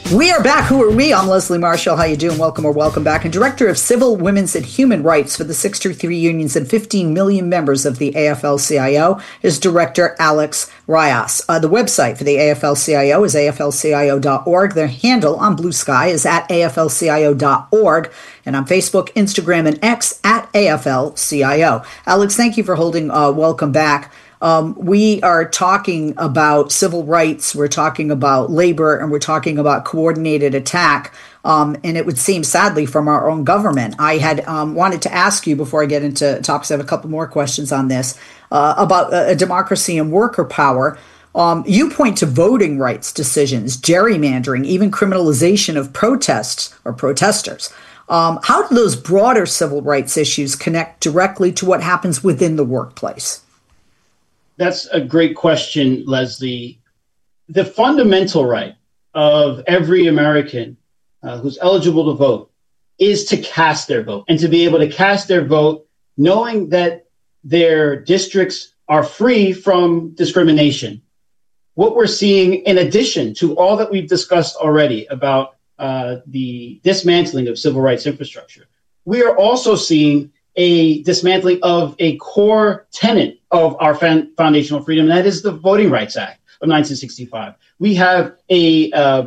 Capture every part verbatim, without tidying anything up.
We are back. Who are we? I'm Leslie Marshall. How you doing? Welcome or welcome back. And Director of Civil, Women's, and Human Rights for the sixty-three unions and fifteen million members of the A F L C I O is Director Alex Reyes. Uh, the website for the A F L C I O is A F L C I O dot org. Their handle on Blue Sky is at A F L C I O dot org. And on Facebook, Instagram, and X at A F L C I O. Alex, thank you for holding uh, Welcome Back. Um, we are talking about civil rights, we're talking about labor, and we're talking about coordinated attack. Um, and it would seem, sadly, from our own government. I had um, wanted to ask you before I get into topics, I have a couple more questions on this, uh, about a, a democracy and worker power. Um, you point to voting rights decisions, gerrymandering, even criminalization of protests or protesters. Um, how do those broader civil rights issues connect directly to what happens within the workplace? That's a great question, Leslie. The fundamental right of every American uh, who's eligible to vote is to cast their vote, and to be able to cast their vote knowing that their districts are free from discrimination. What we're seeing, in addition to all that we've discussed already about uh, the dismantling of civil rights infrastructure, we are also seeing a dismantling of a core tenet of our fan- foundational freedom, and that is the Voting Rights Act of nineteen sixty-five. We have a uh,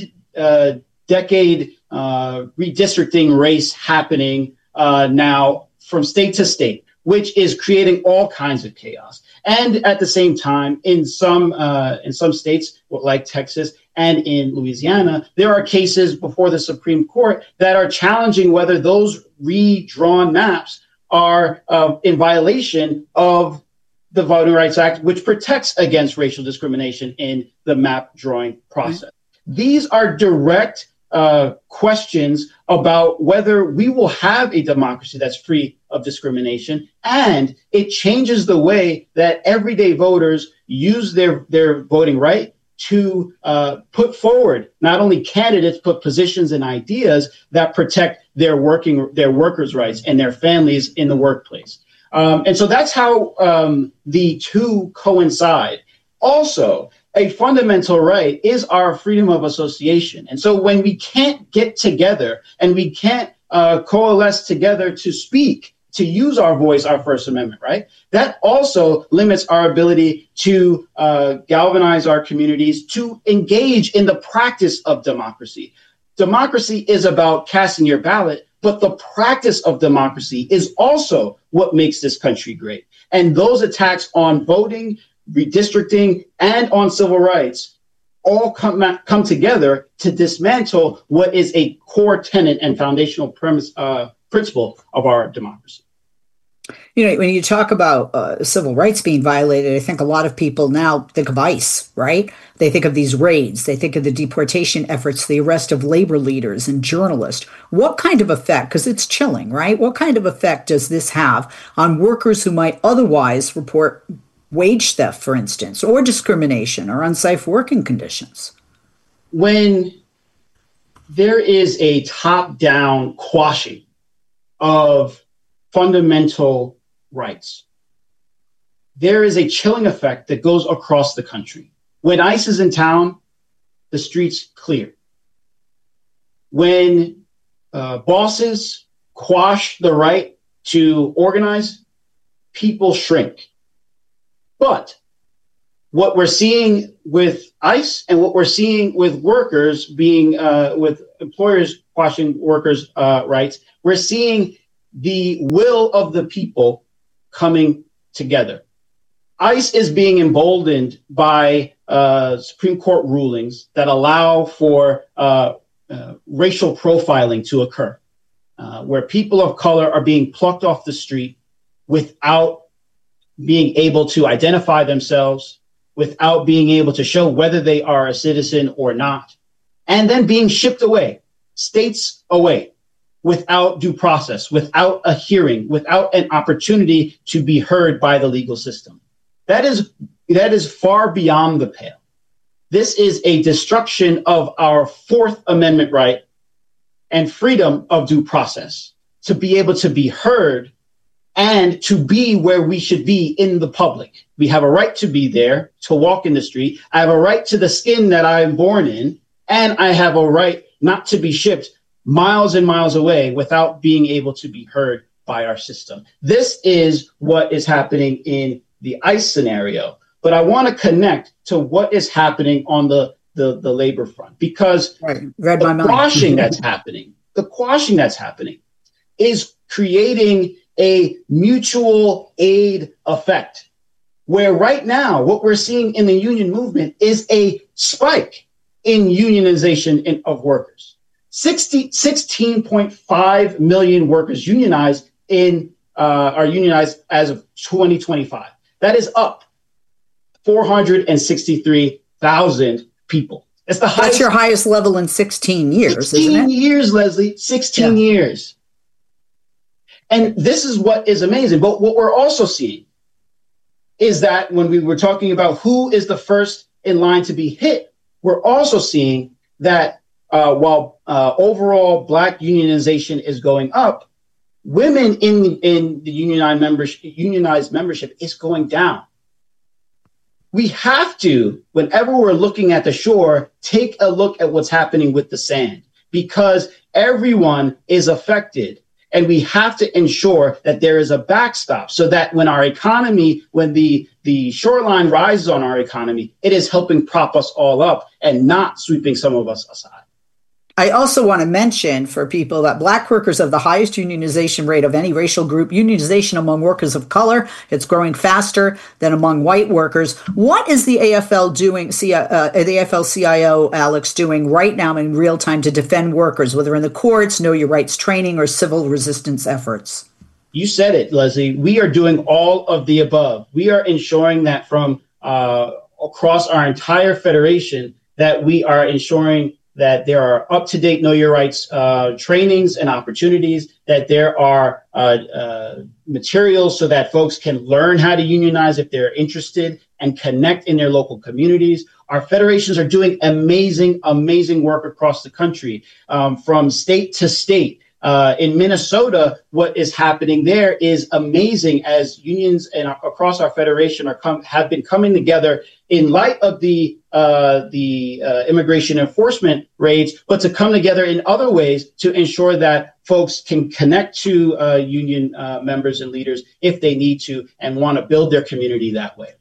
mid-decade uh, uh, redistricting race happening uh, now from state to state, which is creating all kinds of chaos. And at the same time, in some uh, in some states like Texas and in Louisiana, there are cases before the Supreme Court that are challenging whether those redrawn maps are uh, in violation of the Voting Rights Act, which protects against racial discrimination in the map drawing process. Mm-hmm. These are direct uh, questions about whether we will have a democracy that's free of discrimination, and it changes the way that everyday voters use their, their voting right to uh, put forward not only candidates, but positions and ideas that protect their working, their workers' rights and their families in the workplace. Um, and so that's how um, the two coincide. Also, a fundamental right is our freedom of association. And so when we can't get together and we can't uh, coalesce together to speak, to use our voice, our First Amendment, right? That also limits our ability to uh, galvanize our communities, to engage in the practice of democracy. Democracy is about casting your ballot, but the practice of democracy is also what makes this country great. And those attacks on voting, redistricting, and on civil rights all come, come together to dismantle what is a core tenet and foundational premise, uh, principle of our democracy. You know, when you talk about uh, civil rights being violated, I think a lot of people now think of ICE, right? They think of these raids. They think of the deportation efforts, the arrest of labor leaders and journalists. What kind of effect, because it's chilling, right? What kind of effect does this have on workers who might otherwise report wage theft, for instance, or discrimination or unsafe working conditions? When there is a top-down quashing of fundamental rights, there is a chilling effect that goes across the country. When ICE is in town, the streets clear. When uh, bosses quash the right to organize, people shrink. But what we're seeing with ICE and what we're seeing with workers being, uh, with employers quashing workers' uh, rights, we're seeing the will of the people coming together. ICE is being emboldened by uh, Supreme Court rulings that allow for uh, uh, racial profiling to occur, uh, where people of color are being plucked off the street without being able to identify themselves, without being able to show whether they are a citizen or not, and then being shipped away, states away, without due process, without a hearing, without an opportunity to be heard by the legal system. That is, that is far beyond the pale. This is a destruction of our Fourth Amendment right and freedom of due process to be able to be heard and to be where we should be in the public. We have a right to be there, to walk in the street. I have a right to the skin that I am born in, and I have a right not to be shipped miles and miles away without being able to be heard by our system. This is what is happening in the ICE scenario. But I want to connect to what is happening on the, the, the labor front, because right. Read the my mind. quashing that's happening, the quashing that's happening is creating a mutual aid effect, where right now what we're seeing in the union movement is a spike in unionization in, of workers. sixteen point five million workers unionized in uh, are unionized as of twenty twenty-five. That is up four hundred sixty-three thousand people. It's the highest. That's your highest level in sixteen years, sixteen isn't it? years, Leslie. sixteen yeah. years. And this is what is amazing. But what we're also seeing is that when we were talking about who is the first in line to be hit, we're also seeing that uh, while uh, overall Black unionization is going up, women in in the unionized membership, unionized membership is going down. We have to, whenever we're looking at the shore, take a look at what's happening with the sand, because everyone is affected. And we have to ensure that there is a backstop so that when our economy, when the, the shoreline rises on our economy, it is helping prop us all up and not sweeping some of us aside. I also want to mention for people that Black workers have the highest unionization rate of any racial group. Unionization among workers of color, it's growing faster than among white workers. What is the A F L doing, uh, the A F L C I O, Alex, doing right now in real time to defend workers, whether in the courts, know your rights training, or civil resistance efforts? You said it, Leslie. We are doing all of the above. We are ensuring that from uh, across our entire federation, that we are ensuring that there are up-to-date Know Your Rights uh, trainings and opportunities, that there are uh, uh, materials so that folks can learn how to unionize if they're interested and connect in their local communities. Our federations are doing amazing, amazing work across the country, um, from state to state. Uh, in Minnesota, what is happening there is amazing, as unions and across our federation are come, have been coming together in light of the uh, the uh, immigration enforcement raids, but to come together in other ways to ensure that folks can connect to uh, union uh, members and leaders if they need to and want to build their community that way.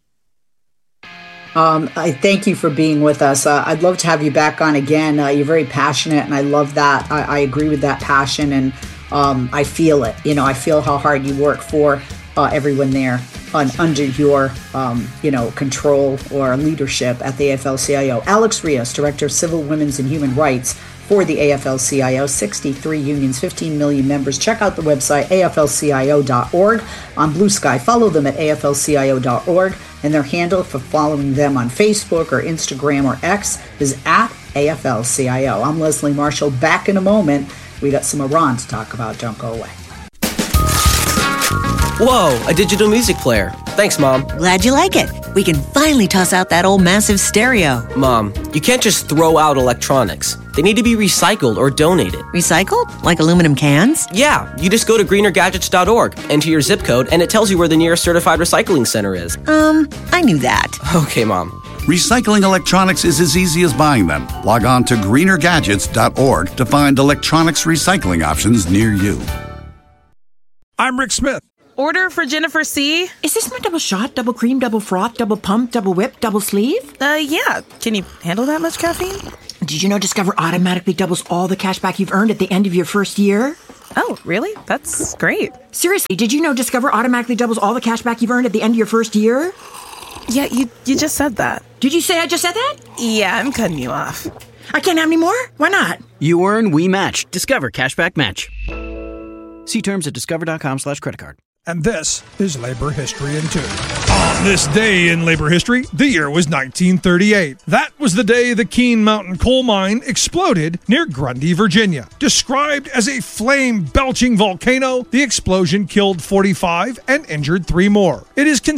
Um, I thank you for being with us. Uh, I'd love to have you back on again. Uh, you're very passionate, and I love that. I, I agree with that passion, and um, I feel it. You know, I feel how hard you work for uh, everyone there on, under your, um, you know, control or leadership at the A F L C I O. Alex Rios, Director of Civil, Women's, and Human Rights for the A F L C I O, sixty-three unions, fifteen million members. Check out the website, A F L C I O dot org. On Blue Sky, follow them at A F L C I O dot org. And their handle for following them on Facebook or Instagram or X is at A F L C I O. I'm Leslie Marshall. Back in a moment. We got some Iran to talk about. Don't go away. Whoa, a digital music player. Thanks, Mom. Glad you like it. We can finally toss out that old massive stereo. Mom, you can't just throw out electronics. They need to be recycled or donated. Recycled? Like aluminum cans? Yeah, you just go to greener gadgets dot org, enter your zip code, and it tells you where the nearest certified recycling center is. Um, I knew that. Okay, Mom. Recycling electronics is as easy as buying them. Log on to greener gadgets dot org to find electronics recycling options near you. I'm Rick Smith. Order for Jennifer C. Is this my double shot, double cream, double froth, double pump, double whip, double sleeve? Uh, yeah. Can you handle that much caffeine? Did you know Discover automatically doubles all the cash back you've earned at the end of your first year? Oh, really? That's great. Seriously, did you know Discover automatically doubles all the cash back you've earned at the end of your first year? Yeah, you you just said that. Did you say I just said that? Yeah, I'm cutting you off. I can't have any more? Why not? You earn, we match. Discover Cashback Match. See terms at discover.com slash credit card. And this is Labor History in Two. On this day in labor history, the year was nineteen thirty-eight. That was the day the Keene Mountain coal mine exploded near Grundy, Virginia. Described as a flame-belching volcano, the explosion killed forty-five and injured three more. It is considered